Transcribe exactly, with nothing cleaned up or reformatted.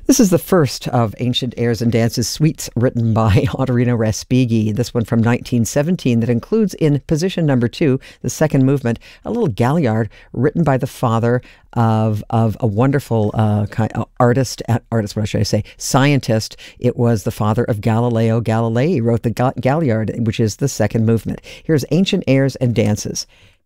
This is the first of Ancient Airs and Dances suites written by Ottorino Respighi. This one from nineteen seventeen that includes in position number two, the second movement, a little Galliard written by the father of of a wonderful uh, kind of artist, artist, what should I say, scientist. It was the father of Galileo Galilei. He wrote the Galliard, which is the second movement. Here's Ancient Airs and Dances.